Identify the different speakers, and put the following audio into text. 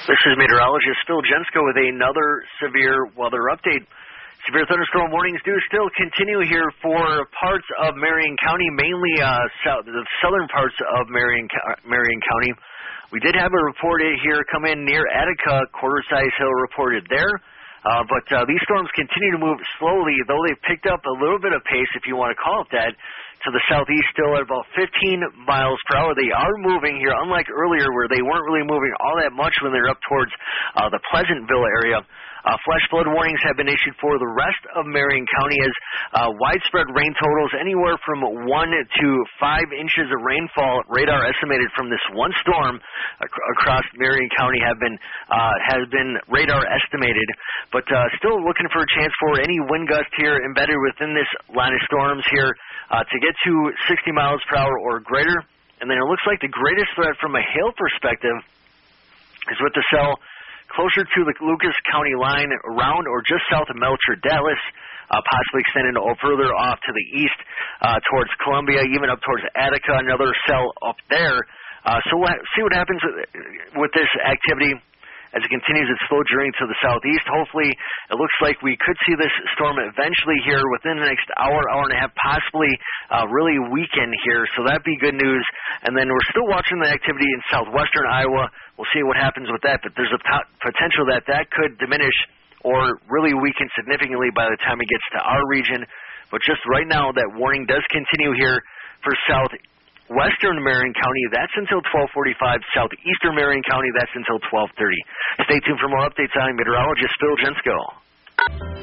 Speaker 1: This is meteorologist Phil Jensko with another severe weather update. Severe thunderstorm warnings do still continue here for parts of Marion County, mainly the southern parts of Marion County. We did have a report here come in near Attica, Quarter-Size Hill reported there. But these storms continue to move slowly, though they've picked up a little bit of pace, if you want to call it that, to the southeast, still at about 15 miles per hour. They are moving here, unlike earlier where they weren't really moving all that much when they're up towards the Pleasantville area. Flash flood warnings have been issued for the rest of Marion County as widespread rain totals anywhere from 1 to 5 inches of rainfall radar estimated from this one storm across Marion County has been radar estimated, but still looking for a chance for any wind gust here embedded within this line of storms here to get to 60 miles per hour or greater. And then it looks like the greatest threat from a hail perspective is with the cell closer to the Lucas County line, around or just south of Melcher, Dallas, possibly extending further off to the east towards Columbia, even up towards Attica, another cell up there. So we'll see what happens with this activity as it continues its slow journey to the southeast. Hopefully, it looks like we could see this storm eventually here within the next hour and a half, possibly really weaken here. So that'd be good news. And then we're still watching the activity in southwestern Iowa. We'll see what happens with that. But there's a potential that could diminish or really weaken significantly by the time it gets to our region. But just right now, that warning does continue here for southwestern Marion County. That's until 12:45. Southeastern Marion County, that's until 12:30. Stay tuned for more updates. I'm meteorologist Phil Jensko.